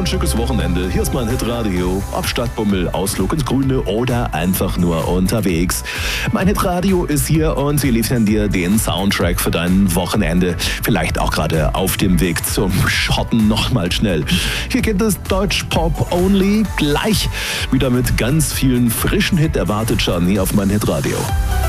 ein schickes Wochenende. Hier ist mein Hitradio. Ob Stadtbummel, Ausflug ins Grüne oder einfach nur unterwegs. Mein Hitradio ist hier und sie liefern dir den Soundtrack für dein Wochenende. Vielleicht auch gerade auf dem Weg zum Schotten nochmal schnell. Hier geht es Deutsch-Pop only. Gleich wieder mit ganz vielen frischen Hit erwartet schon hier auf mein Hitradio.